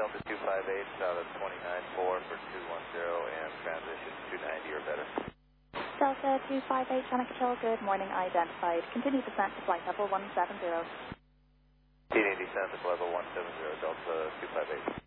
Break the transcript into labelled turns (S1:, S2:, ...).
S1: Delta 258, out of 29.4 for 210 and transition 290 or better.
S2: Delta 258, China Control, good morning, identified. Continue descent to flight level 170.
S1: Continue descent to level 170, Delta 258.